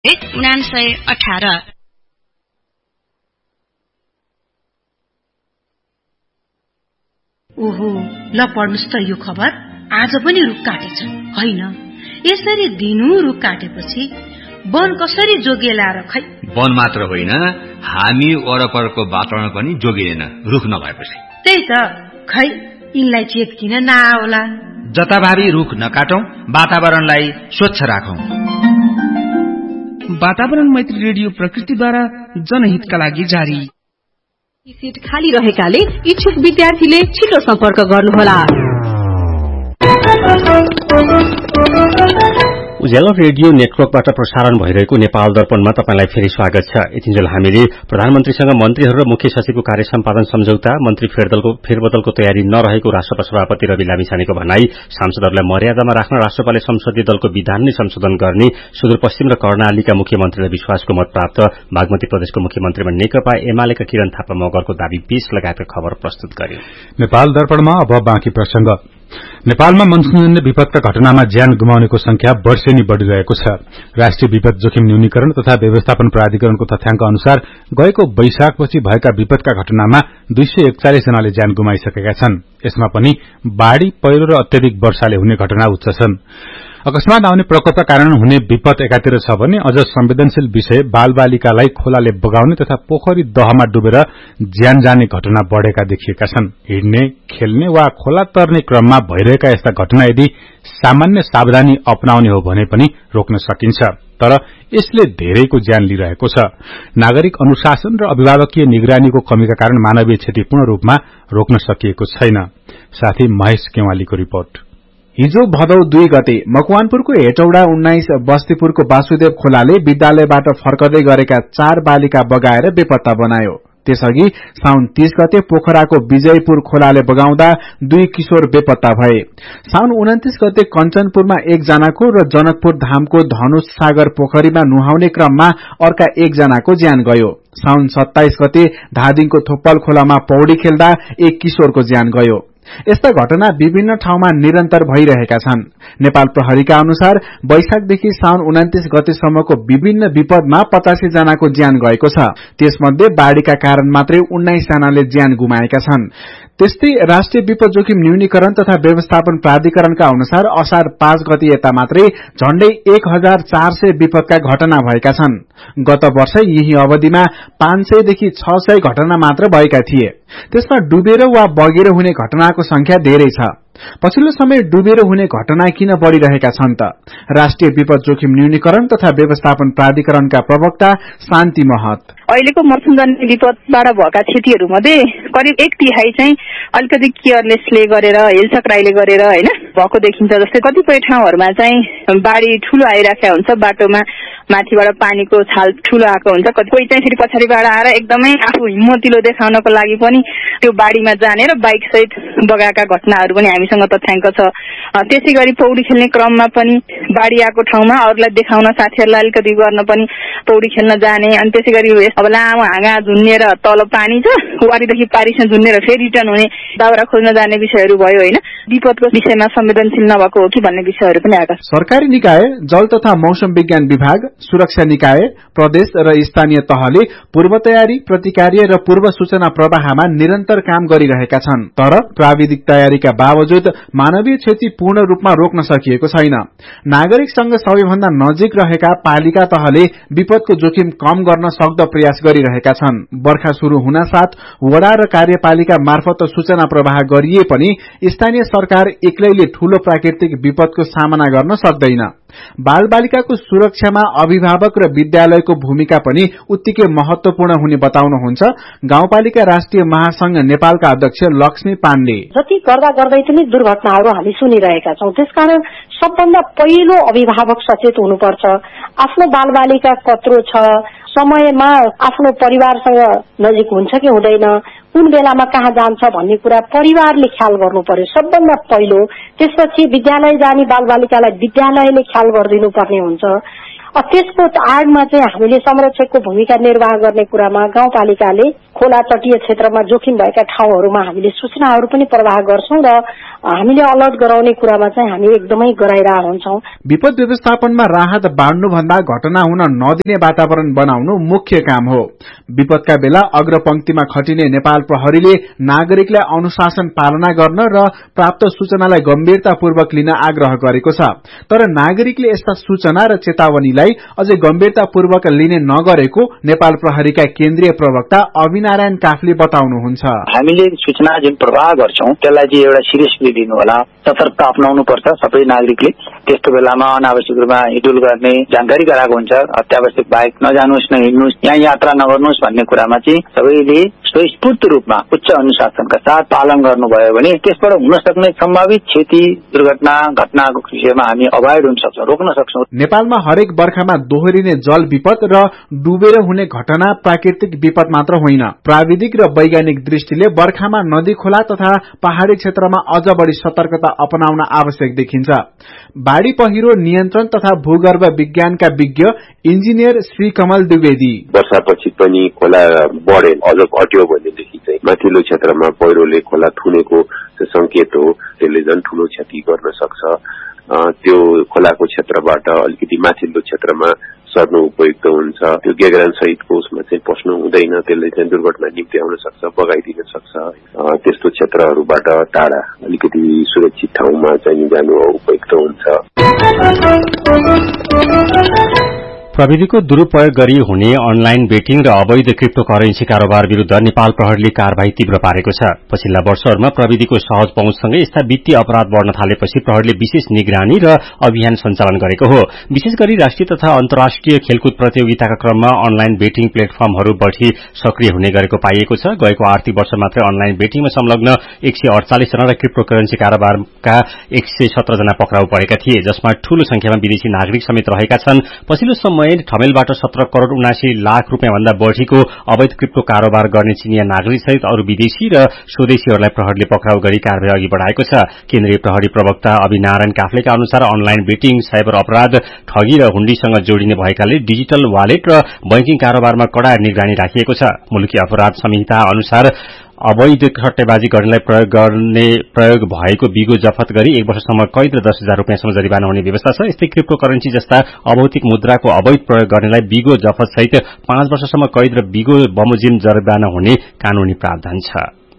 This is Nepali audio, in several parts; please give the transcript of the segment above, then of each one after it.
1918। ओहो, ल पढ्नुस् त यो खबर। आज पनि रुख काटेछ हैन? यसरी दिनु रुख काटेपछि वन कसरी जोगिएला र? खै वन मात्र होइन, हामी वरपरको वातावरण पनि जोगिएन रुख नभएपछि। त्यही त, खै यिनलाई चेत किन नआउला? जताभावी रुख नकाटौं, वातावरणलाई स्वच्छ राखौं। वातावरण मैत्री रेडियो प्रकृतिद्वारा जनहितका लागि जारी। सिट खाली रहेकाले इच्छुक विद्यार्थीले छिटो सम्पर्क गर्नुहोला। उज्यालो रेडियो नेटवर्कबाट प्रसारण भइरहेको नेपाल दर्पणमा तपाईलाई फेरि स्वागत छ। यतिन्जेल हामीले प्रधानमन्त्रीसँग मन्त्रीहरू र मुख्य सचिवको कार्य सम्पादन सम्झौता, मन्त्री फेरबदलको तयारी नरहेको राष्ट्रपति सभापति रवि लामिछानेको भनाई, सांसदहरूलाई मर्यादामा राख्न राष्ट्रपालले संसदीय दलको विधान नै संशोधन गर्ने, सुदूरपश्चिम र कर्णालीका मुख्यमन्त्रीलाई विश्वासको मत प्राप्त, बागमती प्रदेशको मुख्यमन्त्रीमा नेकपा एमालेका किरण थापा मगरको दाबी पेश लगायतका खबर प्रस्तुत गर्यो। नेपाल दर्पणमा अब बाँकी प्रसंग। नेपालमा मनसूनजन्य विपदका घटनामा ज्यान गुमाउनेको संख्या वर्षेनी बढ़िरहेको छ। राष्ट्रिय विपद जोखिम न्यूनीकरण तथा व्यवस्थापन प्राधिकरणको तथ्याङ्क अनुसार गएको वैशाखपछि भएका विपदका घटनामा 241 जनाले ज्यान गुमाइसकेका छन्। यसमा पनि बाढ़ी, पहिरो र अत्याधिक वर्षाले हुने घटना उच्च छन्। अकस्मात आउने प्रकोपका कारण हुने विपद एकातिर छ भने अझ संवेदनशील विषय बालबालिकालाई खोलाले बगाउने तथा पोखरी दहमा डुबेर ज्यान जाने घटना बढ़ेका देखिएका छन्। हिड्ने, खेल्ने वा खोला तर्ने क्रममा भइरहेका यस्ता घटना यदि सामान्य सावधानी अपनाउने हो भने पनि रोक्न सकिन्छ, तर यसले धेरैको ज्यान लिइरहेको छ। नागरिक अनुशासन र अभिभावकीय निगरानीको कमीका कारण मानवीय क्षति पूर्ण रूपमा रोक्न सकिएको छैन। साथी महेश केवालीको रिपोर्ट। हिजो भदौ 2 गते मकवानपुरको हेटौडा 19 बस्तीपुरको वासुदेव खोलाले विद्यालयबाट फर्कदै गरेका 4 बालिका बगाएर बेपत्ता बनायो। त्यसअघि साउन 30 गते पोखराको विजयपुर खोलाले बगाउँदा 2 किशोर बेपत्ता भए। साउन 29 गते कञ्चनपुरमा 1 जनाको र जनकपुर धामको धनुष सागर पोखरीमा नुहाउने क्रममा अर्का 1 जनाको ज्यान गयो। साउन 27 गते धादिङको थोप्पल खोलामा पौडी खेल्दा 1 किशोरको ज्यान गयो। यस्ता घटना विभिन्न ठाउँमा निरन्तर भइरहेका छन्। नेपाल प्रहरीका अनुसार वैशाखदेखि साउन 29 गतेसम्मको विभिन्न विपदमा 85 जनाको ज्यान गएको छ। त्यसमध्ये बाढ़ीका कारण मात्रै 19 जनाले ज्यान गुमाएका छन्। त्यस्तै राष्ट्रिय विपद जोखिम न्यूनीकरण तथा व्यवस्थापन प्राधिकरणका अनुसार असार 5 गते यता मात्रै झण्डै 1400 विपदका घटना भएका छन्। गत वर्ष यही अवधिमा 500 देखि 600 घटना मात्र भएका थिए। त्यसमा डुबेर वा बगेर हुने घटनाको संख्या धेरै छ। पछिल्लो समय डुबेर हुने घटना किन बढ़िरहेका छन् त? राष्ट्रिय विपद जोखिम न्यूनीकरण तथा व्यवस्थापन प्राधिकरणका प्रवक्ता शान्ति महत। अहिलेको मौसमजन्य विपदबाट भएका क्षतिहरू मध्ये करिब 1/3 चाहिँ अलिकति केयरलेसले गरेर, हेलचक्राइले गरेर हैन भएको देखिन्छ। जस्तै कतिपय ठाउँहरूमा चाहिँ बाढी ठूलो आइराखेको हुन्छ, बाटोमा माथिबाट पानीको छाल ठूलो आएको हुन्छ। कोही चाहिँ फेरि पछाडिबाट आएर एकदमै आफू हिम्मतिलो देखाउनको लागि पनि त्यो बाढीमा जाने र बाइक सहित बगाएका घटनाहरू पनि हामीसँग तथ्याङ्क छ। त्यसैगरी पौडी खेल्ने क्रममा पनि बाढी आएको ठाउँमा अरूलाई देखाउन, साथीहरूलाई अलिकति गर्न पनि पौडी खेल्न जाने। अनि त्यसैगरी अब लामो हाँगा झुन्नेर तल पानी छ, वारीदेखि पारीसँग झुन्नेर फेरि रिटर्न हुने, दाउरा खोज्न जाने विषयहरू भयो हैन। विपदको विषयमा संवेदनशील नभएको हो कि भन्ने विषयहरू पनि आएका छन्। सरकारी निकाय, जल तथा मौसम विज्ञान विभाग, सुरक्षा निकाय, प्रदेश र स्थानीय तहले पूर्व तयारी, प्रतिकार्य र पूर्व सूचना प्रवाहमा निरन्तर काम गरिरहेका छन्। तर प्राविधिक तयारीका बावजुद मानवीय क्षति पूर्ण रूपमा रोक्न सकिएको छैन। नागरिकसँग सबैभन्दा नजिक रहेका पालिका तहले विपदको जोखिम कम गर्न सक्दो प्रयास गरिरहेका छन्। बर्खा शुरू हुन साथ वडा र कार्यपालिका मार्फत सूचना प्रवाह गरिए पनि स्थानीय सरकार एक्लैले ठूलो प्राकृतिक विपदको सामना गर्न सक्दैन। बालबालिकाको सुरक्षामा अभिभावक र विद्यालयको भूमिका पनि उत्तिकै महत्वपूर्ण हुने बताउनुहुन्छ गाउँपालिका राष्ट्रिय महासंघ नेपालका अध्यक्ष लक्ष्मी पाण्डे। जति गर्दै पनि दुर्घटनाहरू हामी सुनिरहेका छौं। त्यसकारण सबभन्दा पहिलो अभिभावक सचेत हुनुपर्छ। आफ्नो बालबालिका कत्रो छ, समयमा आफ्नो परिवारसँग नजिक हुन्छ कि हुँदैन, कुन बेलामा कहाँ जान्छ भन्ने कुरा परिवारले ख्याल गर्नु पर्यो सबभन्दा पहिलो। त्यसपछि विद्यालय जाने बालबालिकालाई विद्यालयले ख्याल गरिदिनु पर्ने हुन्छ। त्यसको आडमा चाहिँ हामीले संरक्षकको भूमिका निर्वाह गर्ने कुरामा गाउँपालिकाले खोला तटीय क्षेत्रमा जोखिम भएका ठाउँहरूमा हामीले सूचनाहरू पनि प्रवाह गर्छौं र हामीले अलर्ट गराउने कुरामा चाहिँ हामी एकदमै गराइरहेका हुन्छौं। विपद व्यवस्थापनमा राहत बाँड्नु भन्दा घटना हुन नदिने वातावरण बनाउनु मुख्य काम हो। विपदका बेला अग्रपंक्तिमा खटिने नेपाल प्रहरीले नागरिकलाई अनुशासन पालना गर्न र प्राप्त सूचनालाई गम्भीरतापूर्वक लिन आग्रह गरेको छ। तर नागरिकले यस्ता सूचना र चेतावनीलाई अझै गम्भीरतापूर्वक लिने नगरेको नेपाल प्रहरीका केन्द्रीय प्रवक्ता अभिनारायण काफले बताउनुहुन्छ। हामीले सूचना जुन प्रवाह गर्छौं त्यसलाई चाहिँ एउटा सिरियसली दिनु होला, सतर्कता अपनाउनु पर्छ सबै नागरिकले। त्यस्तो बेलामा अनावश्यक रूपमा हिडुल गर्ने जानकारी गराएको हुन्छ, अत्यावश्यक बाहेक नजानुस् न हिँड्नुस्, यहाँ यात्रा नगर्नुस् भन्ने कुरामा चाहिँ सबैले स्वस्फूर्त रूपमा उच्च अनुशासनका साथ पालन गर्नुभयो भने त्यसबाट हुन सक्ने सम्भावित क्षति, दुर्घटना, घटनाको विषयमा हामी अभोइड हुन सक्छौं, रोक्न सक्छौं। नेपालमा हरेक बर्खामा दोहोरिने जल विपद र डुबेर हुने घटना प्राकृतिक विपद मात्र होइन। प्राविधिक र वैज्ञानिक दृष्टिले बर्खामा नदी, खोला तथा पहाड़ी क्षेत्रमा अझ बढ़ी सतर्कता अपनाउन आवश्यक देखिन्छ। बाढ़ी पहिरो नियन्त्रण तथा भूगर्भ विज्ञानका विज्ञ इन्जिनियर श्री कमल द्विवेदी, वर्षापछि पनि खोला बढे अझ घट्यो भनेदेखि चाहिँ माथिल्लो क्षेत्रमा पहिरोले खोला थुनेको संकेत हो, त्यसले झन् ठूलो क्षति गर्न सक्छ। त्यो खोलाको क्षेत्रबाट अलिकति माथिल्लो क्षेत्रमा सर्नु उपयुक्त हुन्छ। त्यो गेगरान सहितको उसमा चाहिँ पस्नु हुँदैन, त्यसले चाहिँ दुर्घटना निम्ति आउन सक्छ, बगाइदिन सक्छ। त्यस्तो क्षेत्रहरूबाट टाढा अलिकति सुरक्षित ठाउँमा चाहिँ जानु उपयुक्त हुन्छ। प्रविधिको दुरूपयोग गरी हुने अनलाइन बेटिङ र अवैध क्रिप्टो करेन्सी कारोबार विरूद्ध नेपाल प्रहरीले कार्यवाही तीव्र पारेको छ। पछिल्ला वर्षहरूमा प्रविधिको सहज पहुँचसँगै यस्ता वित्तीय अपराध बढ़न थालेपछि प्रहरीले विशेष निगरानी र अभियान सञ्चालन गरेको हो। विशेष गरी राष्ट्रिय तथा अन्तर्राष्ट्रिय खेलकुद प्रतियोगिताका क्रममा अनलाइन बेटिङ प्लेटफर्महरू बढ़ी सक्रिय हुने गरेको पाइएको छ। गएको आर्थिक वर्ष मात्रै अनलाइन बेटिङमा संलग्न 148 जना र क्रिप्टो करेन्सी कारोबारका 117 जना पक्राउ परेका थिए, जसमा ठूलो संख्यामा विदेशी नागरिक समेत रहेका छन्। पछिल्लो समय ठमेलबाट 17 करोड़ 79 लाख रुपियाँ भन्दा बढ़ीको अवैध क्रिप्टो कारोबार गर्ने चिनिया नागरिक सहित अरू विदेशी र स्वदेशीहरूलाई प्रहरीले पक्राउ गरी कार्यवाही अघि बढ़ाएको छ। केन्द्रीय प्रहरी प्रवक्ता अभिनारायण काफलेका अनुसार अनलाइन बेटिङ, साइबर अपराध, ठगी र हुण्डीसँग जोडिने भएकाले डिजिटल वालेट र बैंकिङ कारोबारमा कड़ा निगरानी राखिएको छ। मुलुकी अपराध संहिता अनुसार अवैध सट्टेबाजी गर्नेलाई प्रयोग भएको बिगो जफत गरी 1 वर्षसम्म कैद र 10,000 रुपियाँसम्म जरिवाना हुने व्यवस्था छ। यस्तै क्रिप्टो करेन्सी जस्ता अभौतिक मुद्राको अवैध प्रयोग गर्नेलाई बिगो जफत सहित 5 वर्षसम्म कैद र बिगो बमोजिम जरिवाना हुने कानूनी प्रावधान छ।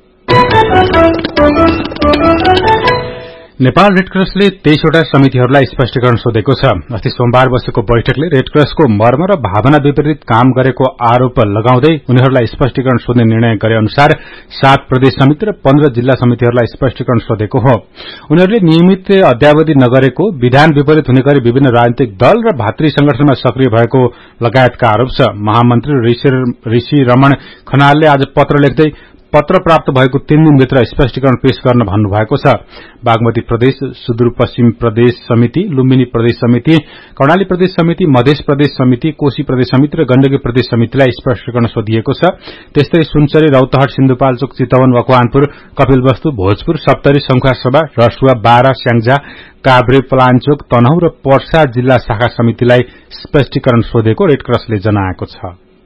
नेपाल रेडक्रसले 23वटा समितिहरूलाई स्पष्टीकरण सोधेको छ। अस्ति सोमबार बसेको बैठकले रेडक्रसको मर्म र भावना विपरीत काम गरेको आरोप लगाउँदै उनीहरूलाई स्पष्टीकरण सोध्ने निर्णय गरे अनुसार 7 प्रदेश समिति र 15 जिल्ला समितिहरूलाई स्पष्टीकरण सोधेको हो। उनीहरूले नियमित अद्यावधि नगरेको, विधान विपरीत हुने गरी विभिन्न राजनीतिक दल र भातृ संगठनमा सक्रिय भएको लगायतका आरोप छ। महामन्त्री ऋषि रमण खनालले आज पत्र लेख्दै पत्र प्राप्त भएको 3 दिनभित्र स्पष्टीकरण पेश गर्न भन्नुभएको छ। बागमती प्रदेश, सुदूरपश्चिम प्रदेश समिति, लुम्बिनी प्रदेश समिति, कर्णाली प्रदेश समिति, मधेस प्रदेश समिति, कोशी प्रदेश समिति र गण्डकी प्रदेश समितिलाई स्पष्टीकरण सोधिएको छ। त्यस्तै सुनसरी, रौतहट, सिन्धुपाल्चोक, चितवन, मकवानपुर, कपिलवस्तु, भोजपुर, सप्तरी, संखुवासभा, रसुवा, बारा, स्याङ्जा, काभ्रे, पलाञ्चोक, तनहुँ र पर्सा जिल्ला शाखा समितिलाई स्पष्टीकरण सोधेको रेडक्रसले जनाएको छ।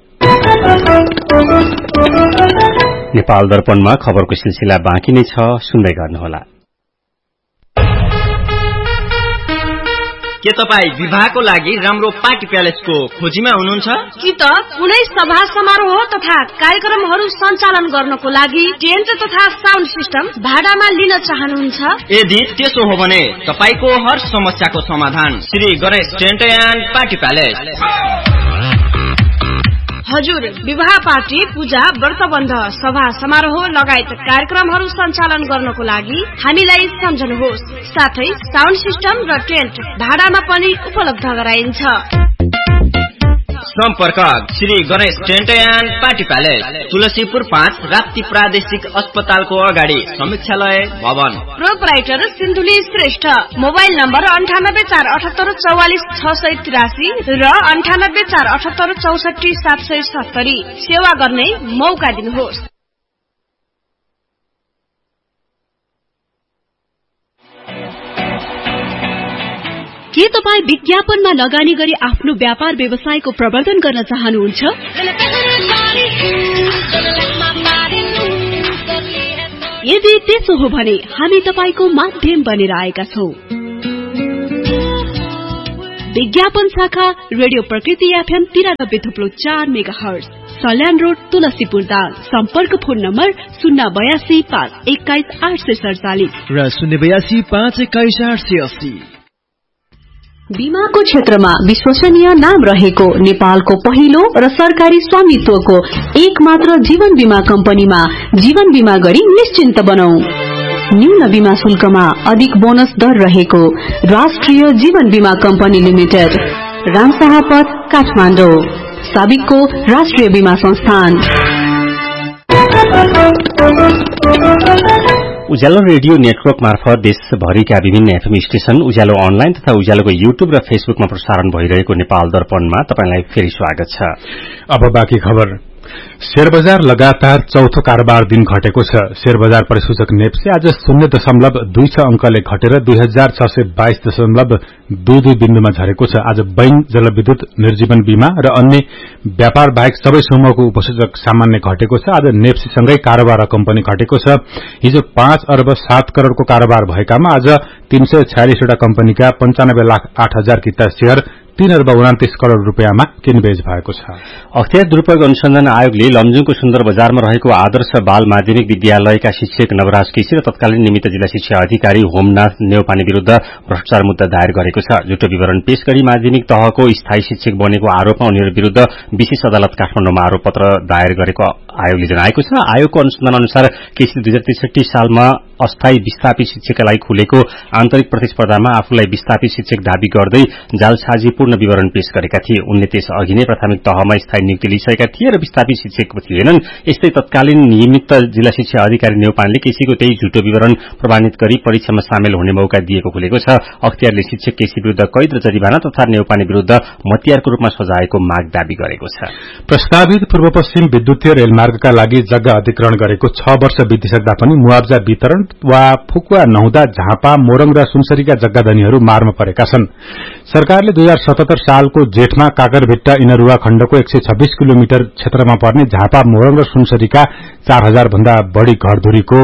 नेपाल दर्पणमा खबरको सिलसिला बाँकी नै छ, सुन्दै गर्नुहोला। के तपाईँ विवाहको लागि राम्रो पार्टी प्यालेसको खोजीमा हुनुहुन्छ? कि त कुनै सभा समारोह तथा कार्यक्रमहरू सञ्चालन गर्नको लागि टेन्ट तथा साउन्ड सिस्टम भाडामा लिन चाहनुहुन्छ? यदि त्यसो हो भने तपाईको हर समस्याको समाधान Shri Ganesh tent and party palace. हजुर, विवाह पार्टी, पूजा, व्रतबन्ध, सभा समारोह लगायत कार्यक्रमहरू सञ्चालन गर्नको लागि हामीलाई सम्झनुहोस्। साथै साउन्ड सिस्टम र टेन्ट भाडामा पनि उपलब्ध गराइन्छ। सम्पर्क Shri Ganesh tent and party palace, Tulsipur 5, Rapti प्रादेशिक अस्पतालको अगाडि, समीक्षालय भवन। Proprietor Sindhuli Shrestha. Mobile number 9847844683 र 9847844770। सेवा गर्ने मौका दिनुहोस्। के तपाईँ विज्ञापनमा लगानी गरी आफ्नो व्यापार व्यवसायको प्रवर्धन गर्न चाहनुहुन्छ? यदि त्यसो हो भने हामी तपाईको माध्यम बनेर आएका छौं। विज्ञापन शाखा रेडियो प्रकृति FM 93.4 megahertz, Salyan road, Tulsipur Dang. सम्पर्क फोन नम्बर 082 521 847 र 082 521 880। बीमाको क्षेत्रमा विश्वसनीय नाम रहेको नेपालको पहिलो र सरकारी स्वामित्वको एक मात्र जीवन बीमा कम्पनीमा जीवन बीमा गरी निश्चिन्त बनौं। न्यून बीमा शुल्कमा अधिक बोनस दर रहेको राष्ट्रिय जीवन बीमा कम्पनी लिमिटेड, रामशाहपथ, काठमाडौँ। साबिकको राष्ट्रिय बीमा संस्थान। उज्यालो रेडियो नेटवर्क मार्फत देशभरिका विभिन्न एफएम स्टेशन, उज्यालो अनलाइन तथा उज्यालोको युट्युब र फेसबुकमा प्रसारण भइरहेको नेपाल दर्पणमा तपाईलाई फेरि स्वागत छ। अब बाँकी खबर। शेयर बजार लगातार चौथो कारोबार दिन घटेको छ। शेयर बजार परिसूचक नेप्से आज 0.26 अंकले घटेर 2622.22 बिन्दुमा झरेको छ। आज बैंक, जलविद्युत, निर्जीवन बीमा र अन्य व्यापार बाहेक सबै समूहको उपसूचक सामान्य घटेको छ। आज नेप्सेसँगै कारोबार रकम पनि घटेको छ। हिजो 5 अर्ब 7 करोड़को कारोबार भएकामा आज 346 वटा कम्पनीका 95,08,000 किता शेयर 3 अर्ब 29 करोड़ रुपियाँमा किनबेच भएको छ। अख्तियार दुरूपयोग अनुसन्धान आयोगले लमजुङको सुन्दर बजारमा रहेको आदर्श बाल माध्यमिक विद्यालयका शिक्षक नवराज केसी र तत्कालीन निमित्त जिल्ला शिक्षा अधिकारी होमनाथ नेउपाने विरूद्ध भ्रष्टाचार मुद्दा दायर गरेको छ। झुटो विवरण पेश गरी माध्यमिक तहको स्थायी शिक्षक बनेको आरोपमा उनीहरू विरूद्ध विशेष अदालत काठमाडौँमा आरोपपत्र दायर गरेको आयोगले जनाएको छ। आयोगको अनुसन्धान अनुसार केसीले 2063 सालमा अस्थायी विस्थापित शिक्षकका लागि खुलेको आन्तरिक प्रतिस्पर्धामा आफूलाई विस्थापित शिक्षक दावी गर्दै जालसाजीपूर्ण विवरण पेश गरेका थिए। उनले त्यस अघि नै प्राथमिक तहमा स्थायी नियुक्ति लिइसकेका थिए र विस्थापित शिक्षक थिएनन्। यस्तै तत्कालीन निमित्त जिल्ला शिक्षा अधिकारी नेउपानेले केसीको त्यही झुटो विवरण प्रमाणित गरी परीक्षामा सामेल हुने मौका दिएको खुलेको छ। अख्तियारले शिक्षक केसी विरूद्ध कैद र जरिवाना तथा नेउपाने विरूद्ध मतियारको रूपमा सजायको माग दावी गरेको छ। प्रस्तावित पूर्व पश्चिम विद्युतीय रेलमार्गका लागि जग्गा अधिग्रहण गरेको 6 वर्ष बितिसक्दा पनि मुआवजा वितरण वा फुकुवा नहुँदा झापा, मोरङ र सुनसरीका जग्गाधनीहरू मारमा परेका छन्। सरकारले 2077 सालको जेठमा काकरभिट्टा इनरुवा खण्डको 126 किलोमिटर क्षेत्रमा पर्ने झापा, मोरङ र सुनसरीका 4000 भन्दा बढ़ी घरधुरीको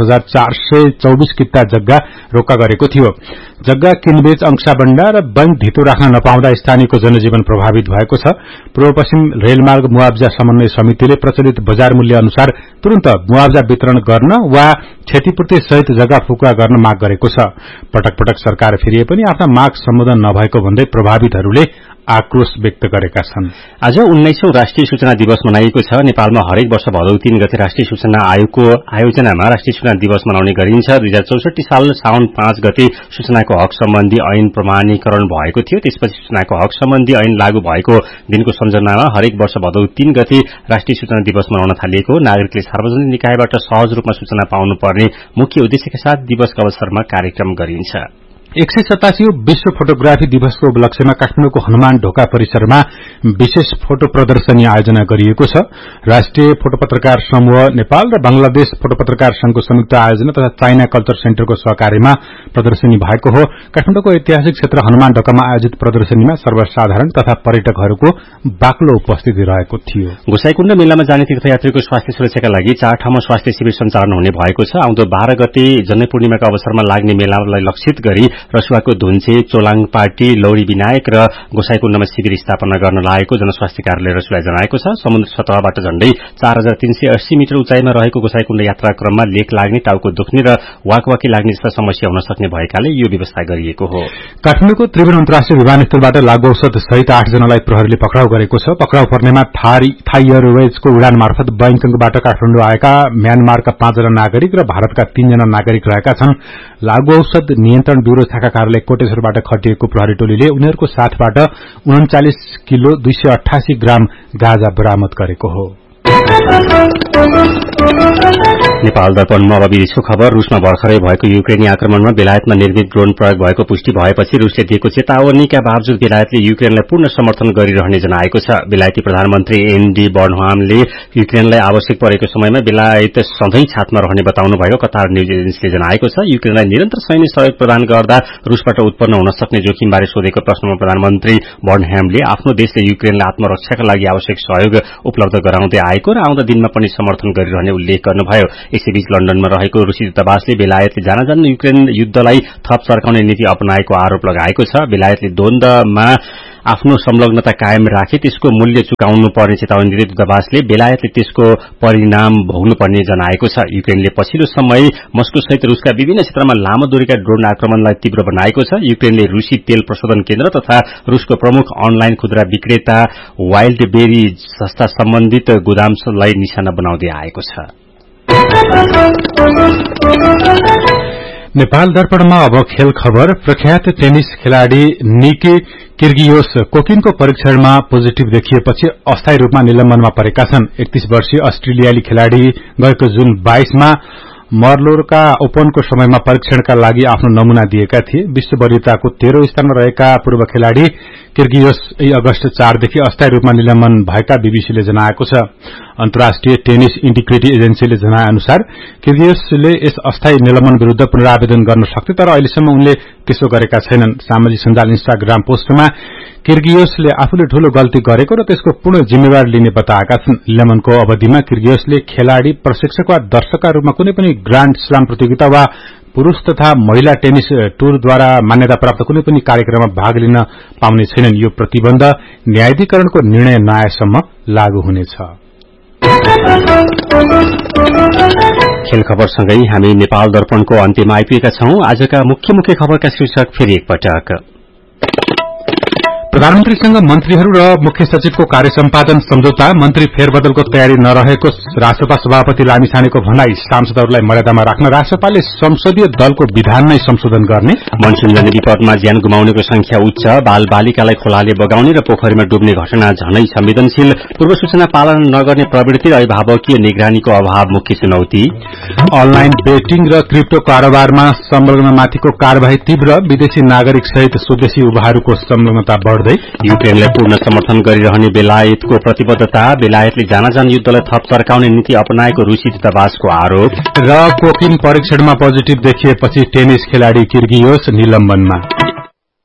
5424 किता जग्गा रोक्का गरेको थियो। जग्गा किनबेच, अंशाबण्डा र बैंक धितो राख्न नपाउँदा स्थानीयको जनजीवन प्रभावित भएको छ। पूर्व पश्चिम रेलमार्ग मुआवजा समन्वय समितिले प्रचलित बजार मूल्य अनुसार तुरन्त मुआवजा वितरण गर्न वा क्षतिपूर्ति सहित जग्गा फुकुवा गर्न माग गरेको छ। पटक पटक सरकार फेरिए पनि आफ्ना माग सम्बोधन नभएको भन्दै प्रभावितहरूले आक्रोश व्यक्त गरेका छन्। आज 19औं राष्ट्रिय सूचना दिवस मनाइएको छ। नेपालमा हरेक वर्ष भदौ 3 गते राष्ट्रिय सूचना आयोगको आयोजनामा राष्ट्रिय सूचना दिवस मनाउने गरिन्छ। 2064 साल साउन 5 गते सूचनाको हक सम्बन्धी ऐन प्रमाणीकरण भएको थियो। त्यसपछि सूचनाको हक सम्बन्धी ऐन लागू भएको दिनको सम्झनामा हरेक वर्ष भदौ 3 गते राष्ट्रिय सूचना दिवस मनाउन थालिएको। नागरिकले सार्वजनिक निकायबाट सहज रूपमा सूचना पाउनुपर्ने मुख्य उद्देश्यका साथ दिवसको अवसरमा कार्यक्रम गरिन्छ। 187औं विश्व फोटोग्राफी दिवसको उपलक्ष्यमा काठमाडौँको हनुमान ढोका परिसरमा विशेष फोटो प्रदर्शनी आयोजना गरिएको छ। राष्ट्रिय फोटो पत्रकार समूह नेपाल र बंगलादेश फोटो पत्रकार संघको संयुक्त आयोजना तथा चाइना कल्चर सेन्टरको सहकार्यमा प्रदर्शनी भएको हो। काठमाडौँको ऐतिहासिक क्षेत्र हनुमान ढोकामा आयोजित प्रदर्शनीमा सर्वसाधारण तथा पर्यटकहरूको बाक्लो उपस्थिति रहेको थियो। गोसाईकुण्ड मेलामा जाने तीर्थयात्रीको स्वास्थ्य सुरक्षाका लागि 4 ठाउँमा स्वास्थ्य शिविर सञ्चालन हुने भएको छ। आउँदो 12 गते जन्य पूर्णिमाका अवसरमा लाग्ने मेलालाई लक्षित गरी रसुवाको धुन्चे, चोलाङ पार्टी, लौरी विनायक र गोसाईकुण्डमा शिविर स्थापना गर्न लागेको जनस्वास्थ्य कार्यालय रसुवाले जनाएको छ। समुद्र सतहबाट झण्डै 4380 मिटर उचाइमा रहेको गोसाईकुण्ड यात्रा क्रममा लेक लाग्ने, टाउको दुख्ने र वाकवाकी लाग्ने जस्ता समस्या हुन सक्ने भएकाले यो व्यवस्था गरिएको हो। काठमाडौँको त्रिभुवन अन्तर्राष्ट्रिय विमानस्थलबाट लागू औषध सहित 8 जनालाई प्रहरीले पक्राउ गरेको छ। पक्राउ पर्नेमा थाई एयरवेजको उडान मार्फत बैंकबाट काठमाडौँ आएका म्यानमारका 5 जना नागरिक र भारतका 3 जना नागरिक रहेका छन्। लागू औषध नियन्त्रण ब्यूरो शाखा कार्यालय कोटेश्वरबाट खटिएको प्रहरी टोलीले उनीहरूको साथबाट 39 किलो 288 ग्राम गाँजा बरामद गरेको हो। नेपाल दर्पणमा अब विदेशको खबर। रूसमा भर्खरै भएको युक्रेनी आक्रमणमा बेलायतमा निर्मित ड्रोन प्रयोग भएको पुष्टि भएपछि रूसले दिएको चेतावनीका बावजुद बेलायतले युक्रेनलाई पूर्ण समर्थन गरिरहने जनाएको छ। बेलायती प्रधानमन्त्री एनडी बर्नहामले युक्रेनलाई आवश्यक परेको समयमा बेलायत सधैँ छातमा रहने बताउनु भएको कतार न्यूज एजेन्सीले जनाएको छ। युक्रेनलाई निरन्तर सैन्य सहयोग प्रदान गर्दा रूसबाट उत्पन्न हुन सक्ने जोखिमबारे सोधेको प्रश्नमा प्रधानमन्त्री बर्नहामले आफ्नो देशले युक्रेनलाई आत्मरक्षाका लागि आवश्यक सहयोग उपलब्ध गराउँदै आएको र आउँदा दिनमा पनि समर्थन गरिरहने उल्लेख गर्नुभयो। यसैबीच लन्डनमा रहेको रूसी दूतावासले बेलायतले जानाजान युक्रेन युद्धलाई थप सर्काउने नीति अपनाएको आरोप लगाएको छ। बेलायतले द्वन्द्वमा आफ्नो संलग्नता कायम राखे त्यसको मूल्य चुकाउनु पर्ने चेतावनी दिँदै दूतावासले बेलायतले त्यसको परिणाम भोग्नुपर्ने जनाएको छ। युक्रेनले पछिल्लो समय मस्को सहित रुसका विभिन्न क्षेत्रमा लामो दूरीका ड्रोन आक्रमणलाई तीव्र बनाएको छ। युक्रेनले रूसी तेल प्रशोधन केन्द्र तथा रूसको प्रमुख अनलाइन खुद्रा विक्रेता वाइल्ड बेरी संस्था सम्बन्धित गोदामलाई निशाना बनाउँदै आएको छ। नेपाल दर्पणमा अब खेल खबर। प्रख्यात टेनिस खेलाड़ी निकी किर्गियोस कोकिनको परीक्षणमा पोजिटिभ देखिएपछि अस्थायी रूपमा निलम्बनमा परेका छन्। 31 वर्षीय अस्ट्रेलियाली खेलाड़ी गएको जुन 22 मा मर्लोरका ओपनको समयमा परीक्षणका लागि आफ्नो नमूना दिएका थिए। विश्व वरियताको 13औं स्थानमा रहेका पूर्व खेलाड़ी किर्गियोस अगस्त 4 देखि अस्थायी रूपमा निलम्बन भएका बीबीसीले जनाएको छ। अन्तर्राष्ट्रिय टेनिस इन्टिग्रिटी एजेन्सीले जनाए अनुसार किर्गियोसले यस अस्थायी निलम्बन विरूद्ध पुनरावेदन गर्न सक्थे, तर अहिलेसम्म उनले त्यसो गरेका छैनन्। सामाजिक सञ्जाल इन्स्टाग्राम पोस्टमा किर्गियोसले आफूले ठूलो गल्ती गरेको र त्यसको पूर्ण जिम्मेवारी लिने बताएका छन्। निलम्बनको अवधिमा किर्गियोसले खेलाड़ी, प्रशिक्षक वा दर्शकका रूपमा कुनै पनि ग्रान्ड स्लाम प्रतियोगिता वा पुरूष तथा महिला टेनिस टूरद्वारा मान्यता प्राप्त कुनै पनि कार्यक्रममा भाग लिन पाउने छैनन्। यो प्रतिबन्ध न्यायाधिकरणको निर्णय नआएसम्म लागू हुनेछ। खेल खबरसँगै हामी नेपाल दर्पणको अन्त्यमा आइपुगेका छौं। आजका मुख्य खबरका शीर्षक फेरि एकपटक। प्रधानमन्त्रीसँग मन्त्रीहरू र मुख्य सचिवको कार्य सम्पादन सम्झौता, मन्त्री फेरबदलको तयारी नरहेको रासपा सभापति लामिछानेको भनाई, सांसदहरूलाई मर्यादामा राख्न रासपाले संसदीय दलको विधान नै संशोधन गर्ने, मनसूनजन्य विपदमा ज्यान गुमाउनेको संख्या उच्च, बाल बालिकालाई खोलाले बगाउने र पोखरीमा डुब्ने घटना झनै संवेदनशील, पूर्व सूचना पालन नगर्ने प्रवृत्ति र अभिभावकीय निगरानीको अभाव मुख्य चुनौती, अनलाइन बेटिङ र क्रिप्टो कारोबारमा संलग्नमाथिको कार्यवाही तीव्र, विदेशी नागरिक सहित स्वदेशी युवाहरूको संलग्नता बढ्दै, युक्रेनलाई पूर्ण समर्थन गरिरहने बेलायतको प्रतिबद्धता, बेलायतले जानाजान युद्धलाई थप सर्काउने नीति अपनाएको रूसी दूतावासको आरोप र कोकिन परीक्षणमा पोजिटिभ देखिएपछि टेनिस खेलाड़ी किर्गियोस निलम्बनमा।